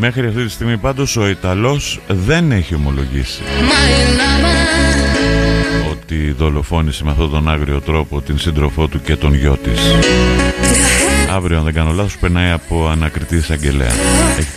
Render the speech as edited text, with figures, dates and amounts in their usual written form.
Μέχρι αυτή τη στιγμή πάντως ο Ιταλός δεν έχει ομολογήσει ότι δολοφόνησε με αυτόν τον άγριο τρόπο την σύντροφό του και τον γιο της. Αύριο, αν δεν κάνω λάθος, περνάει από ανακριτή εισαγγελέα.